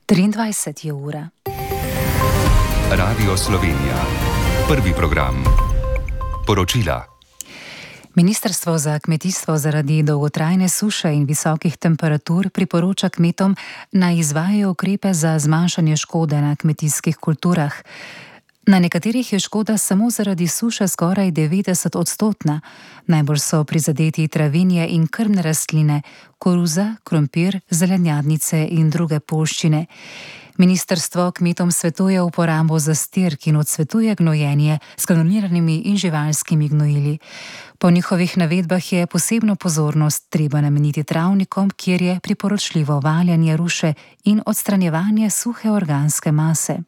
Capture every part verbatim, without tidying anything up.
triindvajset je ura. Radio Slovenija. Prvi program. Poročila. Ministrstvo za kmetijstvo zaradi dolgotrajne suše in visokih temperatur priporoča kmetom, naj izvajajo ukrepe za zmanjšanje škode na kmetijskih kulturah. Na nekaterih je škoda samo zaradi suše skoraj devetdeset odstotna. Najbolj so prizadeti travinje in krmne rastline, koruza, krompir, zelenjadnice in druge poljščine. Ministrstvo kmetom svetuje uporabo zastirk in odsvetuje gnojenje s klorniranimi in živalskimi gnojili. Po njihovih navedbah je posebno pozornost treba nameniti travnikom, kjer je priporočljivo valjanje ruše in odstranjevanje suhe organske mase.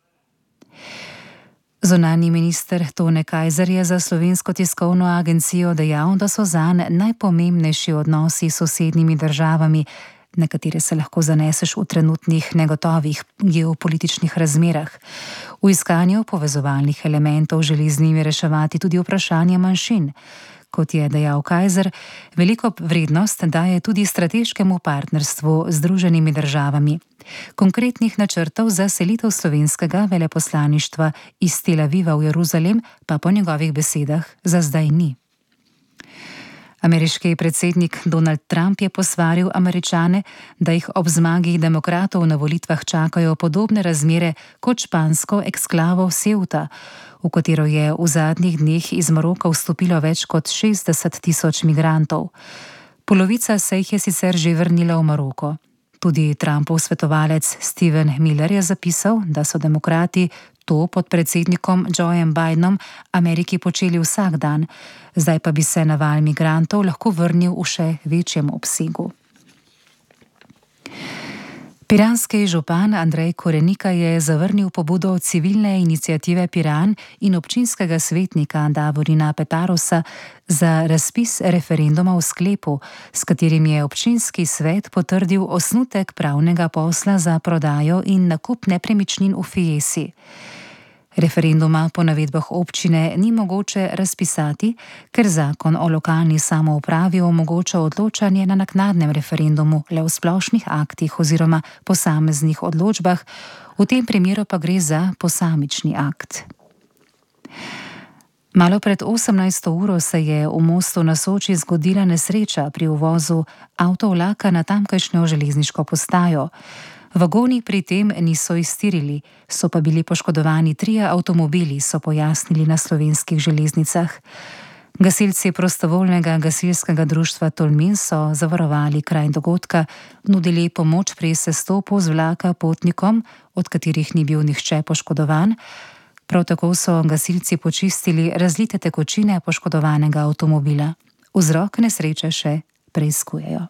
Zunanji minister Tone Kajzer je za Slovensko tiskovno agencijo dejal, da so zanj najpomembnejši odnosi s sosednjimi državami, na katere se lahko zaneseš v trenutnih negotovih geopolitičnih razmerah. V iskanju povezovalnih elementov želi z njimi reševati tudi vprašanje manjšin. Kot je dejal Kajzer, veliko vrednost daje tudi strateškemu partnerstvu z Združenimi državami. Konkretnih načrtov za selitev slovenskega veleposlaništva iz Tel Aviva v Jeruzalem pa po njegovih besedah za zdaj ni. Ameriški predsednik Donald Trump je posvaril Američane, da jih ob zmagi demokratov na volitvah čakajo podobne razmere kot špansko eksklavo Ceuta, v katero je v zadnjih dneh iz Maroka vstopilo več kot šestdeset tisoč migrantov. Polovica se jih je sicer že vrnila v Maroko. Tudi Trumpov svetovalec Steven Miller je zapisal, da so demokrati to pod predsednikom Joejem Bidenom Ameriki počeli vsak dan, zdaj pa bi se naval migrantov lahko vrnil v še večjem obsegu. Piranski župan Andrej Korenika je zavrnil pobudo civilne iniciative Piran in občinskega svetnika Davorina Petarosa za razpis referenduma v sklepu, s katerim je občinski svet potrdil osnutek pravnega posla za prodajo in nakup nepremičnin v Fiesi. Referenduma po navedbah občine ni mogoče razpisati, ker zakon o lokalni samoupravi omogoča odločanje na naknadnem referendumu le v splošnih aktih oziroma posameznih odločbah, v tem primeru pa gre za posamični akt. Malo pred osemnajsto uro se je v Mostu na Soči zgodila nesreča pri uvozu avtovlaka na tamkajšnjo železniško postajo. Vagoni pri tem niso iztirili, so pa bili poškodovani trije avtomobili, so pojasnili na Slovenskih železnicah. Gasilci prostovoljnega gasilskega društva Tolmin so zavarovali kraj dogodka, nudili pomoč pri sestopu z vlaka potnikom, od katerih ni bil nihče poškodovan. Prav tako so gasilci počistili razlite tekočine poškodovanega avtomobila. Vzrok nesreče še preiskujejo.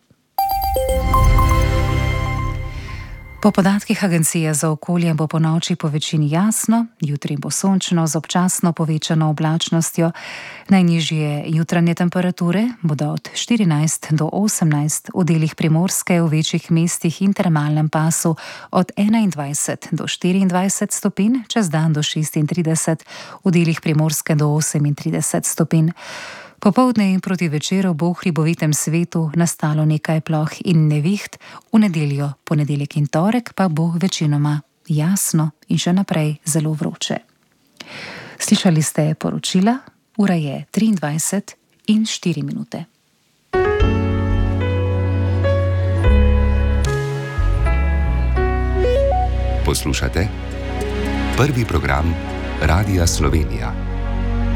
Po podatkih Agencije za okolje bo ponoči po večini jasno, jutri bo sončno z občasno povečano oblačnostjo. Najnižje jutranje temperature bodo od štirinajst do osemnajst, v delih Primorske, v večjih mestih in termalnem pasu od enaindvajset do štiriindvajset stopinj, čez dan do šestintrideset, v delih Primorske do osemintrideset stopinj. Popoldne in proti večeru bo v hribovitem svetu nastalo nekaj ploh in neviht, v nedeljo, ponedeljek in torek pa bo večinoma jasno in še naprej zelo vroče. Slišali ste poročila, ura je triindvajset in štiri minute. Poslušate prvi program Radia Slovenija.